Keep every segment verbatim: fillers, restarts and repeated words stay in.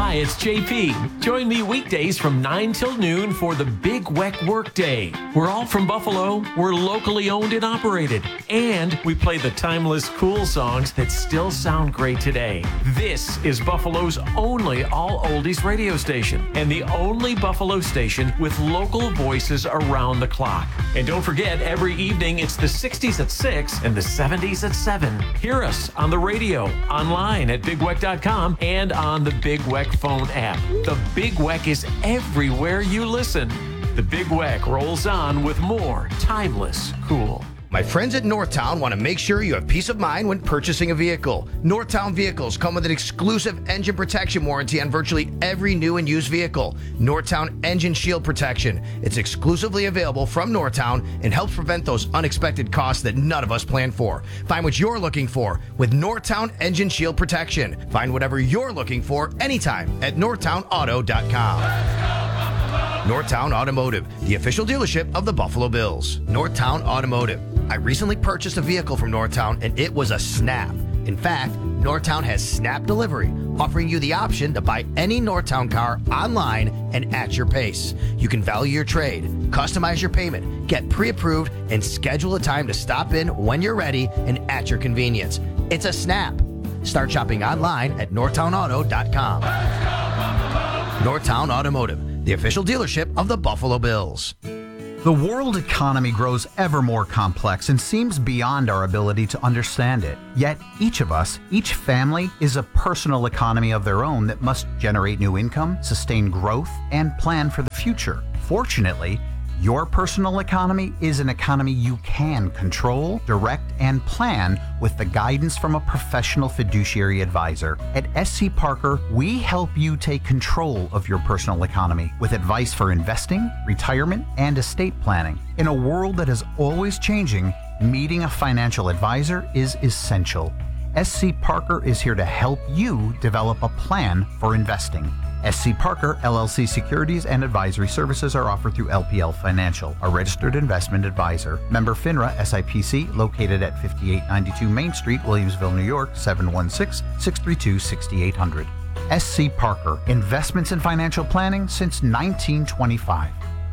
Hi, it's J P. Join me weekdays from nine till noon for the Big Weck Workday. We're all from Buffalo. We're locally owned and operated. And we play the timeless, cool songs that still sound great today. This is Buffalo's only all-oldies radio station and the only Buffalo station with local voices around the clock. And don't forget, every evening it's the sixties at six and the seventies at seven. Hear us on the radio, online at big weck dot com, and on the Big Weck phone app. The Big Weck is everywhere you listen. The Big Weck rolls on with more timeless cool. My friends at Northtown want to make sure you have peace of mind when purchasing a vehicle. Northtown vehicles come with an exclusive engine protection warranty on virtually every new and used vehicle. Northtown Engine Shield Protection. It's exclusively available from Northtown and helps prevent those unexpected costs that none of us plan for. Find what you're looking for with Northtown Engine Shield Protection. Find whatever you're looking for anytime at northtown auto dot com. Northtown Automotive, the official dealership of the Buffalo Bills. Northtown Automotive. I recently purchased a vehicle from Northtown and it was a snap. In fact, Northtown has snap delivery, offering you the option to buy any Northtown car online and at your pace. You can value your trade, customize your payment, get pre-approved, and schedule a time to stop in when you're ready and at your convenience. It's a snap. Start shopping online at northtown auto dot com. Northtown Automotive, the official dealership of the Buffalo Bills. The world economy grows ever more complex and seems beyond our ability to understand it. Yet each of us, each family, is a personal economy of their own that must generate new income, sustain growth, and plan for the future. Fortunately, your personal economy is an economy you can control, direct, and plan with the guidance from a professional fiduciary advisor. At S C Parker, we help you take control of your personal economy with advice for investing, retirement, and estate planning. In a world that is always changing, meeting a financial advisor is essential. S C Parker is here to help you develop a plan for investing. S C Parker, L L C securities and advisory services are offered through L P L Financial, a registered investment advisor. Member FINRA S I P C, located at fifty-eight ninety-two Main Street, Williamsville, New York, seven one six, six three two, six eight zero zero. S C Parker, investments in financial planning since nineteen twenty-five.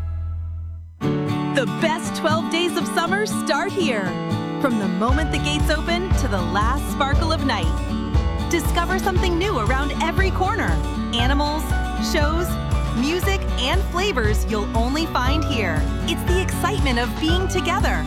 The best twelve days of summer start here. From the moment the gates open to the last sparkle of night. Discover something new around every corner. Animals, shows, music, and flavors you'll only find here. It's the excitement of being together.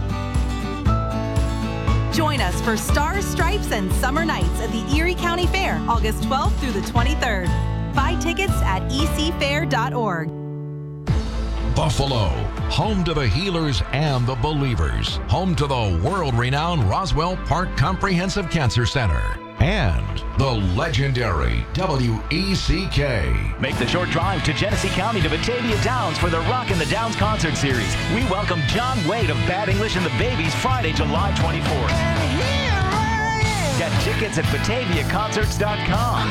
Join us for Stars, Stripes, and Summer Nights at the Erie County Fair, August twelfth through the twenty-third. Buy tickets at e c fair dot org. Buffalo, home to the healers and the believers, home to the world-renowned Roswell Park Comprehensive Cancer Center, and the legendary W E C K. Make the short drive to Genesee County to Batavia Downs for the Rock in the Downs concert series. We welcome John Wade of Bad English and the Babies Friday, July twenty-fourth. Get tickets at batavia concerts dot com.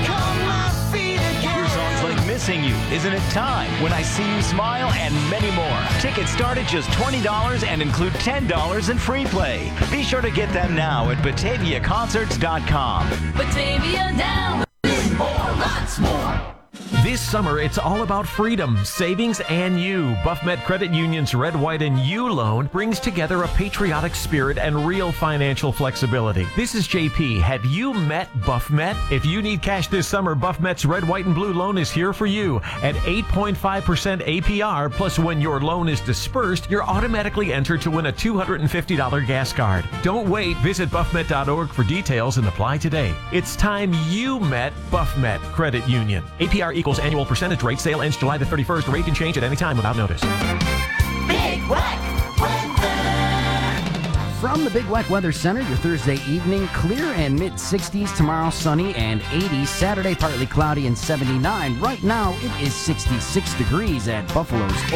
Hear songs like Missing You, Isn't It Time, When I See You Smile, and many more. Tickets start at just twenty dollars and include ten dollars in free play. Be sure to get them now at batavia concerts dot com. Batavia Down. Doing more, lots more. This summer, it's all about freedom, savings, and you. BuffMet Credit Union's Red, White, and You loan brings together a patriotic spirit and real financial flexibility. This is J P. Have you met BuffMet? If you need cash this summer, BuffMet's Red, White, and Blue loan is here for you at eight point five percent A P R. Plus, when your loan is dispersed, you're automatically entered to win a two hundred fifty dollars gas card. Don't wait. Visit buff met dot org for details and apply today. It's time you met BuffMet Credit Union. A P R equals annual percentage rate. Sale ends July the thirty-first. Rate can change at any time without notice. Big Weck Weather. From the Big Weck Weather Center, your Thursday evening, clear and mid sixties. Tomorrow, sunny and eighty. Saturday, partly cloudy and seventy-nine. Right now, it is sixty-six degrees at Buffalo's